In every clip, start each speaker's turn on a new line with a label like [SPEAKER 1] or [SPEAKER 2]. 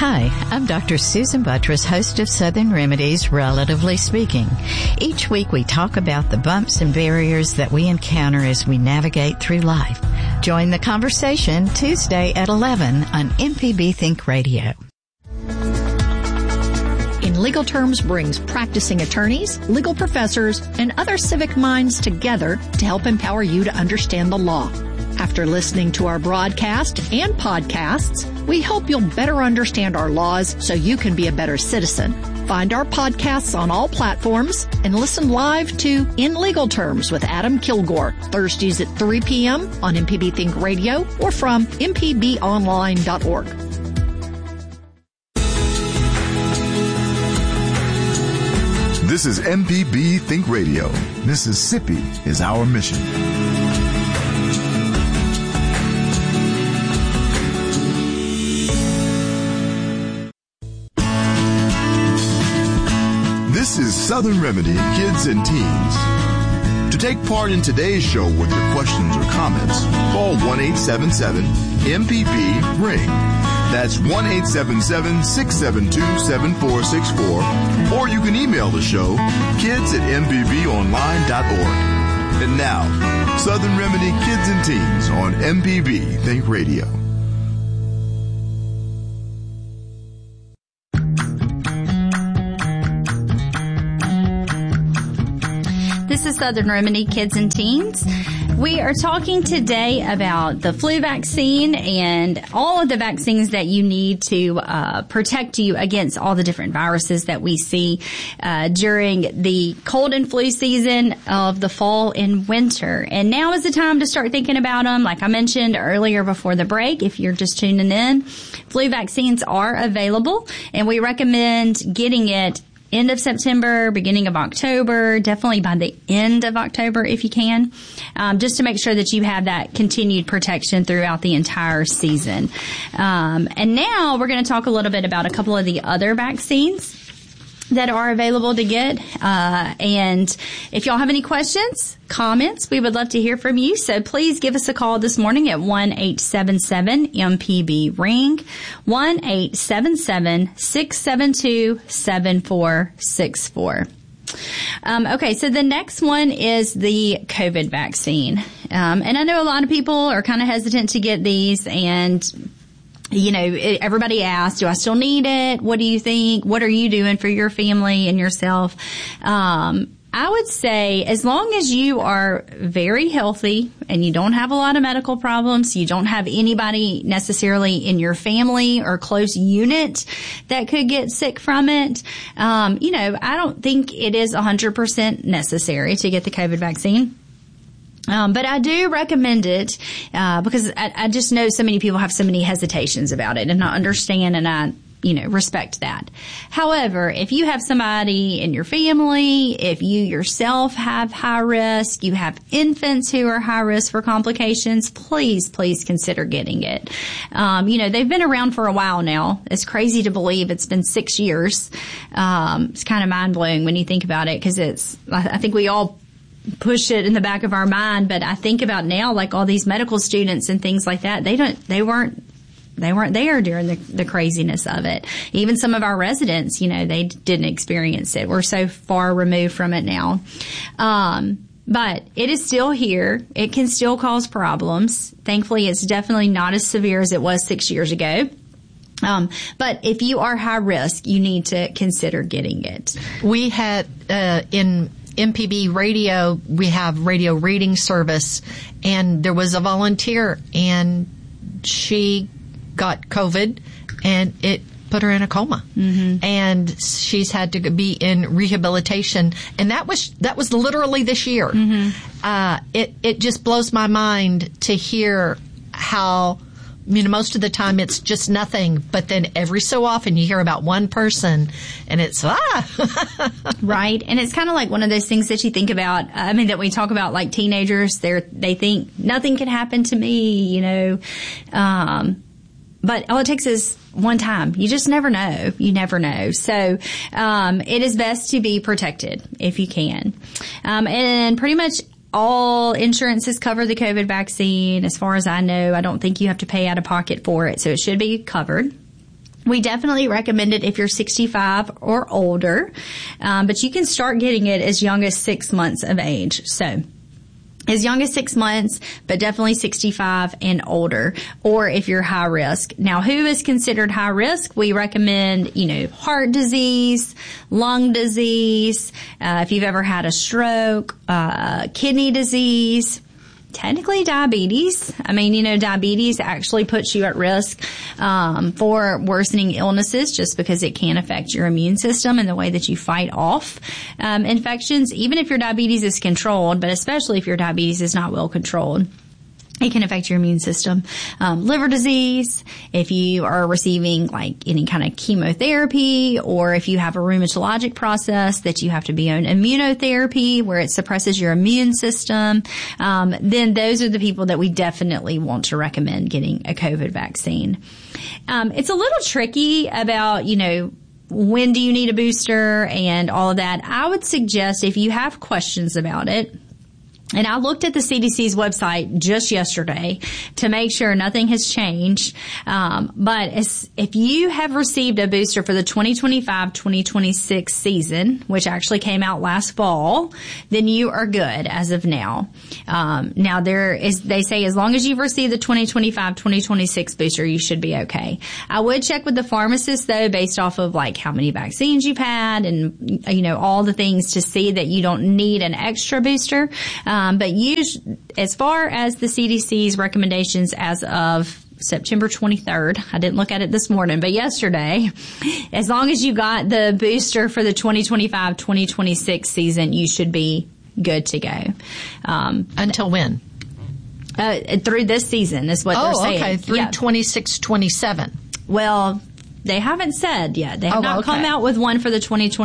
[SPEAKER 1] Hi, I'm Dr. Susan Buttress, host of Southern Remedies, Relatively Speaking. Each week we talk about the bumps and barriers that we encounter as we navigate through life. Join the conversation Tuesday at 11 on MPB Think Radio.
[SPEAKER 2] In Legal Terms brings practicing attorneys, legal professors, and other civic minds together to help empower you to understand the law. After listening to our broadcast and podcasts, we hope you'll better understand our laws so you can be a better citizen. Find our podcasts on all platforms and listen live to In Legal Terms with Adam Kilgore, Thursdays at 3 p.m. on MPB Think Radio or from mpbonline.org.
[SPEAKER 3] This is MPB Think Radio. Mississippi is our mission. This is Southern Remedy Kids and Teens. To take part in today's show with your questions or comments, call 1-877-MPB-RING. That's 1-877-672-7464. Or you can email the show, kids@mpbonline.org. And now, Southern Remedy Kids and Teens on MPB Think Radio.
[SPEAKER 4] This is Southern Remedy Kids and Teens. We are talking today about the flu vaccine and all of the vaccines that you need to protect you against all the different viruses that we see during the cold and flu season of the fall and winter. And now is the time to start thinking about them. Like I mentioned earlier before the break, if you're just tuning in, flu vaccines are available, and we recommend getting it end of September, beginning of October, definitely by the end of October if you can, just to make sure that you have that continued protection throughout the entire season. And now we're going to talk a little bit about a couple of the other vaccines that are available to get. And if y'all have any questions, comments, we would love to hear from you. So please give us a call this morning at 1-877-MPB-RING, 1-877-672-7464. Okay, so the next one is the COVID vaccine. And I know a lot of people are kind of hesitant to get these, and you know, everybody asks, do I still need it? What do you think? What are you doing for your family and yourself? I would say as long as you are very healthy and you don't have a lot of medical problems, you don't have anybody necessarily in your family or close unit that could get sick from it, you know, I don't think it is 100% necessary to get the COVID vaccine. But I do recommend it, because I just know so many people have so many hesitations about it, and I understand and I, you know, respect that. However, if you have somebody in your family, if you yourself have high risk, you have infants who are high risk for complications, please consider getting it. You know, they've been around for a while now. It's crazy to believe it's been 6 years. It's kind of mind blowing when you think about it, because I think we all push it in the back of our mind, but I think about now, like all these medical students and things like that, they weren't there during the craziness of it. Even some of our residents, you know, they didn't experience it. We're so far removed from it now. But it is still here. It can still cause problems. Thankfully, it's definitely not as severe as it was 6 years ago. But if you are high risk, you need to consider getting it.
[SPEAKER 2] We had, in MPB radio, we have radio reading service, and there was a volunteer, and she got COVID, and it put her in a coma. Mm-hmm. And she's had to be in rehabilitation, and that was literally this year. Mm-hmm. It just blows my mind to hear how, you know, most of the time it's just nothing, but then every so often you hear about one person and it's,
[SPEAKER 4] Right. And it's kind of like one of those things that you think about, I mean, that we talk about, like teenagers, they think nothing can happen to me, you know, but all it takes is one time. You just never know. You never know. So, it is best to be protected if you can. And pretty much all insurances cover the COVID vaccine. As far as I know, I don't think you have to pay out of pocket for it, so it should be covered. We definitely recommend it if you're 65 or older, but you can start getting it as young as 6 months of age. So as young as 6 months, but definitely 65 and older, or if you're high risk. Now, who is considered high risk? We recommend, heart disease, lung disease, if you've ever had a stroke, kidney disease, technically diabetes. Diabetes actually puts you at risk for worsening illnesses just because it can affect your immune system and the way that you fight off infections, even if your diabetes is controlled, but especially if your diabetes is not well controlled. It can affect your immune system. Liver disease, if you are receiving any kind of chemotherapy, or if you have a rheumatologic process that you have to be on immunotherapy where it suppresses your immune system, then those are the people that we definitely want to recommend getting a COVID vaccine. It's a little tricky about, when do you need a booster and all of that. I would suggest if you have questions about it, and I looked at the CDC's website just yesterday to make sure nothing has changed. But if you have received a booster for the 2025-2026 season, which actually came out last fall, then you are good as of now. Now they say as long as you've received the 2025-2026 booster, you should be okay. I would check with the pharmacist though, based off of how many vaccines you've had and, all the things to see that you don't need an extra booster. But as far as the CDC's recommendations as of September 23rd, I didn't look at it this morning, but yesterday, as long as you got the booster for the 2025-2026 season, you should be good to go.
[SPEAKER 2] Until when?
[SPEAKER 4] Through this season is what they're saying.
[SPEAKER 2] Okay, through 26-27.
[SPEAKER 4] Well, they haven't said yet. They have not come out with one for the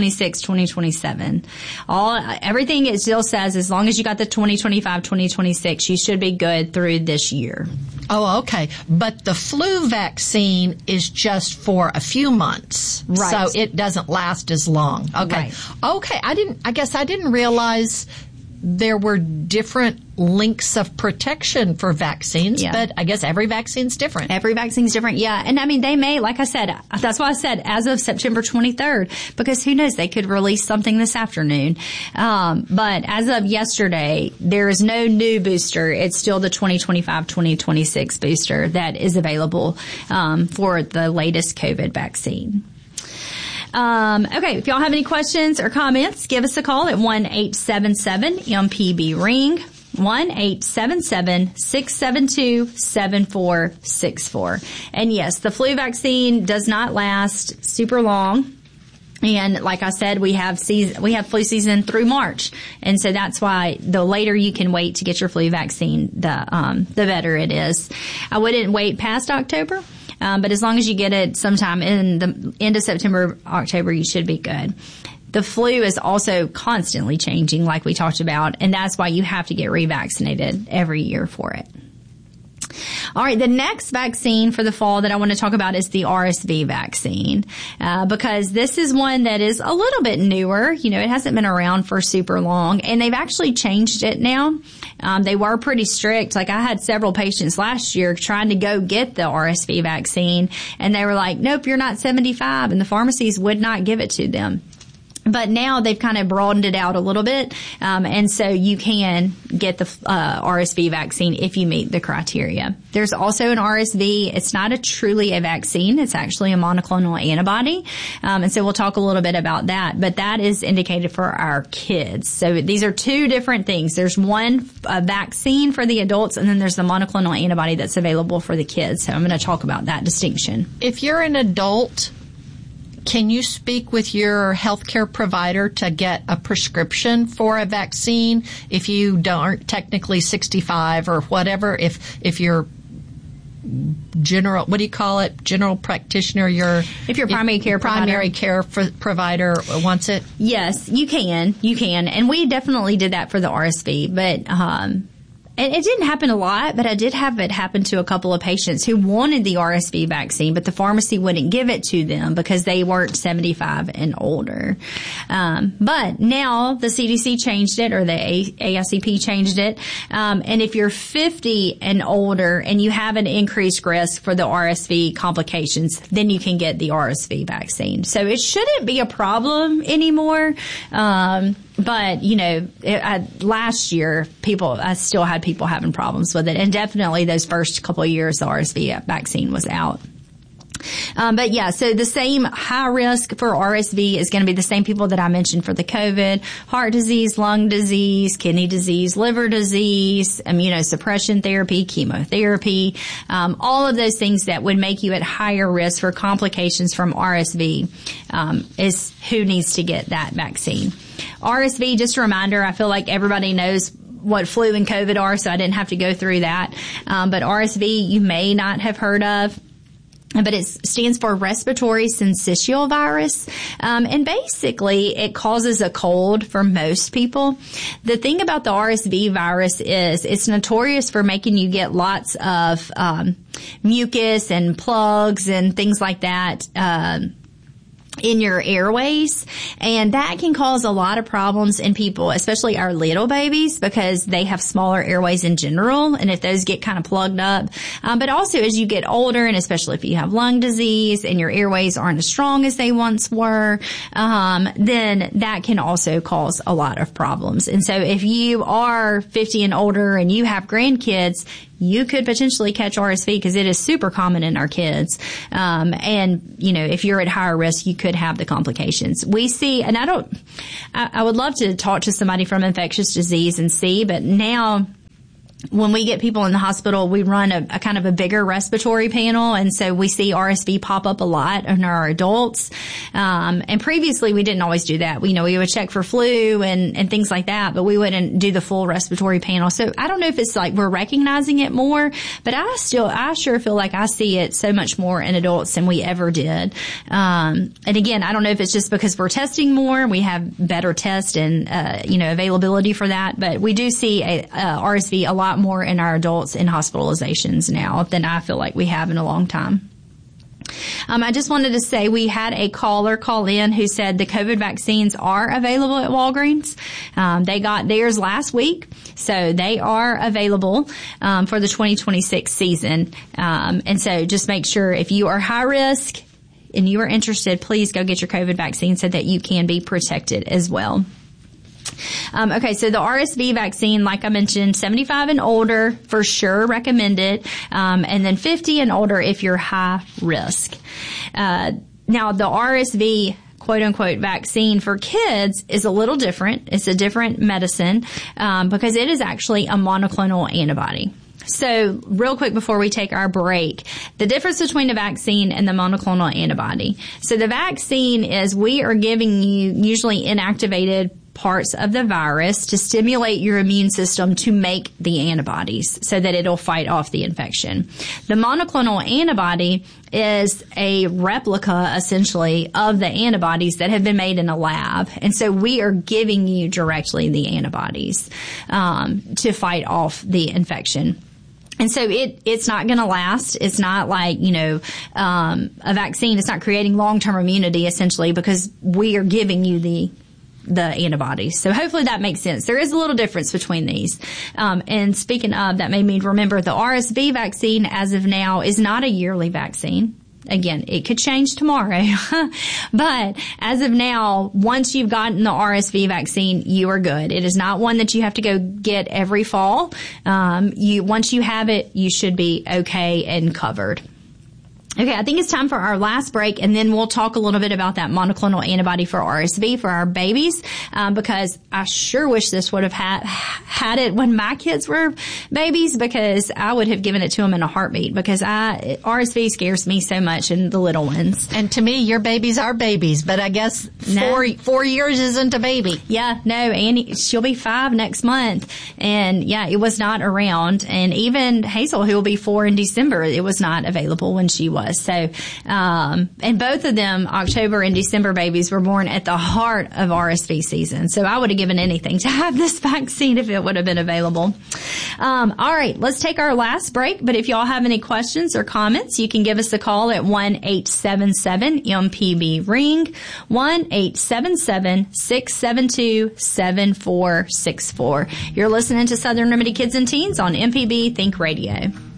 [SPEAKER 4] 2026-2027. Everything it still says, as long as you got the 2025-2026, you should be good through this year.
[SPEAKER 2] Oh, okay. But the flu vaccine is just for a few months.
[SPEAKER 4] Right.
[SPEAKER 2] So it doesn't last as long. Okay.
[SPEAKER 4] Right.
[SPEAKER 2] Okay. I guess I didn't realize there were different lengths of protection for vaccines, but I guess every vaccine's different.
[SPEAKER 4] Every vaccine's different, yeah. And they may, like I said, that's why I said as of September 23rd, because who knows, they could release something this afternoon. But as of yesterday, there is no new booster. It's still the 2025-2026 booster that is available for the latest COVID vaccine. Okay, if y'all have any questions or comments, give us a call at 1-877-MPB-RING, 1-877-672-7464. And yes, the flu vaccine does not last super long. And like I said, we have flu season through March. And so that's why the later you can wait to get your flu vaccine, the better it is. I wouldn't wait past October. But as long as you get it sometime in the end of September, October, you should be good. The flu is also constantly changing, like we talked about, and that's why you have to get revaccinated every year for it. All right, the next vaccine for the fall that I want to talk about is the RSV vaccine, because this is one that is a little bit newer. It hasn't been around for super long, and they've actually changed it now. They were pretty strict. I had several patients last year trying to go get the RSV vaccine, and they were like, nope, you're not 75, and the pharmacies would not give it to them. But now they've kind of broadened it out a little bit, and so you can get the RSV vaccine if you meet the criteria. There's also an RSV. It's not truly a vaccine. It's actually a monoclonal antibody, and so we'll talk a little bit about that. But that is indicated for our kids. So these are two different things. There's one vaccine for the adults, and then there's the monoclonal antibody that's available for the kids. So I'm going to talk about that distinction.
[SPEAKER 2] If you're an adult, can you speak with your healthcare provider to get a prescription for a vaccine if you aren't technically 65 or whatever? If you're general, what do you call it? General practitioner,
[SPEAKER 4] if your primary care
[SPEAKER 2] provider wants it?
[SPEAKER 4] Yes, you can. And we definitely did that for the RSV, but And it didn't happen a lot, but I did have it happen to a couple of patients who wanted the RSV vaccine, but the pharmacy wouldn't give it to them because they weren't 75 and older. But now the CDC changed it, or the AICP changed it. And if you're 50 and older and you have an increased risk for the RSV complications, then you can get the RSV vaccine. So it shouldn't be a problem anymore. But, last year, I still had people having problems with it. And definitely those first couple of years, the RSV vaccine was out. But yeah, so the same high risk for RSV is going to be the same people that I mentioned for the COVID: heart disease, lung disease, kidney disease, liver disease, immunosuppression therapy, chemotherapy, all of those things that would make you at higher risk for complications from RSV, is who needs to get that vaccine. RSV, just a reminder, I feel like everybody knows what flu and COVID are, so I didn't have to go through that. But RSV, you may not have heard of. But it stands for respiratory syncytial virus. And basically it causes a cold for most people. The thing about the RSV virus is it's notorious for making you get lots of, mucus and plugs and things like that, in your airways, and that can cause a lot of problems in people, especially our little babies, because they have smaller airways in general, and if those get kind of plugged up, but also as you get older, and especially if you have lung disease and your airways aren't as strong as they once were, then that can also cause a lot of problems. And so if you are 50 and older and you have grandkids, you could potentially catch RSV because it is super common in our kids. And, if you're at higher risk, you could have the complications. We see, and I would love to talk to somebody from infectious disease and see, but now when we get people in the hospital, we run a kind of a bigger respiratory panel, and so we see RSV pop up a lot in our adults. And previously we didn't always do that. We would check for flu and things like that, but we wouldn't do the full respiratory panel. So I don't know if it's like we're recognizing it more, but I sure feel like I see it so much more in adults than we ever did. And again, I don't know if it's just because we're testing more, we have better tests and, availability for that, but we do see RSV a lot more in our adults in hospitalizations now than I feel like we have in a long time. I just wanted to say we had a caller call in who said the COVID vaccines are available at Walgreens. They got theirs last week, so they are available for the 2026 season. And so just make sure if you are high risk and you are interested, please go get your COVID vaccine so that you can be protected as well. Okay, so the RSV vaccine, like I mentioned, 75 and older for sure recommended, and then 50 and older if you're high risk. Now the RSV quote unquote vaccine for kids is a little different. It's a different medicine, because it is actually a monoclonal antibody. So real quick before we take our break, the difference between the vaccine and the monoclonal antibody. So the vaccine is we are giving you usually inactivated parts of the virus to stimulate your immune system to make the antibodies so that it'll fight off the infection. The monoclonal antibody is a replica, essentially, of the antibodies that have been made in a lab. And so we are giving you directly the antibodies to fight off the infection. And so it's not going to last. It's not like, a vaccine. It's not creating long-term immunity, essentially, because we are giving you the antibodies. So hopefully that makes sense. There is a little difference between these. And speaking of, that made me remember the RSV vaccine as of now is not a yearly vaccine. Again, it could change tomorrow. But as of now, once you've gotten the RSV vaccine, you are good. It is not one that you have to go get every fall. Once you have it, you should be okay and covered. Okay, I think it's time for our last break, and then we'll talk a little bit about that monoclonal antibody for RSV for our babies, because I sure wish this would have had it when my kids were babies, because I would have given it to them in a heartbeat, because RSV scares me so much, and the little ones.
[SPEAKER 2] And to me, your babies are babies, but I guess 4 years isn't a baby.
[SPEAKER 4] Yeah, no, Annie, she'll be 5 next month, and yeah, it was not around, and even Hazel, who will be 4 in December, it was not available when she was. was. So, and both of them, October and December babies, were born at the heart of RSV season. So I would have given anything to have this vaccine if it would have been available. All right, let's take our last break. But if y'all have any questions or comments, you can give us a call at 1-877-MPB-RING, 1-877-672-7464. You're listening to Southern Remedy Kids and Teens on MPB Think Radio.